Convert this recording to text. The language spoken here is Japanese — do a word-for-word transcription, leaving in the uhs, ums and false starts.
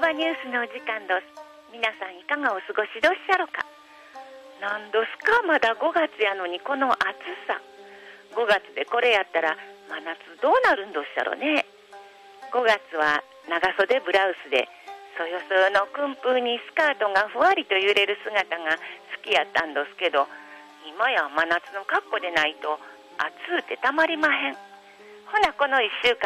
葉ニュースのお時間です。皆さんいかがお過ごしどっしゃろか。なんどすか、まだごがつやのにこの暑さ。ごがつでこれやったら真夏どうなるんどっしゃろね。ごがつは長袖ブラウスでそよそよの訓風にスカートがふわりと揺れる姿が好きやったんですけど、今や真夏の格好でないと暑うてたまりまへん。ほなこのいっしゅうかん